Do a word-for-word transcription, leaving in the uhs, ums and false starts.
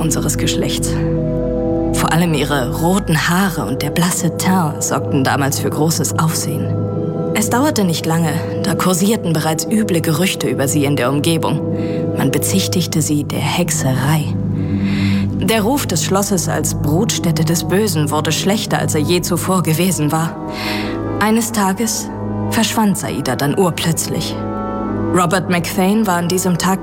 unseres Geschlechts. Vor allem ihre roten Haare und der blasse Teint sorgten damals für großes Aufsehen. Es dauerte nicht lange, da kursierten bereits üble Gerüchte über sie in der Umgebung. Man bezichtigte sie der Hexerei. Der Ruf des Schlosses als Brutstätte des Bösen wurde schlechter, als er je zuvor gewesen war. Eines Tages verschwand Saida dann urplötzlich. Robert McFane war an diesem Tag